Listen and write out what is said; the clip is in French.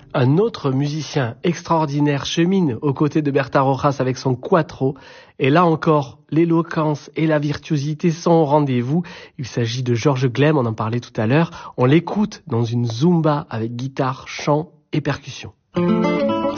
Un autre musicien extraordinaire chemine aux côtés de Berta Rojas avec son quattro. Et là encore, l'éloquence et la virtuosité sont au rendez-vous. Il s'agit de Georges Gleim, on en parlait tout à l'heure. On l'écoute dans une zumba avec guitare, chant et percussion.